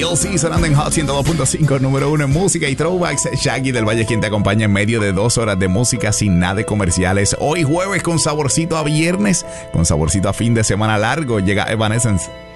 Sí, sonando en Hot 102.5, número 1 en música y throwbacks. Shaggy del Valle, quien te acompaña en medio de 2 horas de música sin nada de comerciales. Hoy jueves con saborcito a viernes, con saborcito a fin de semana largo, llega Evanescence.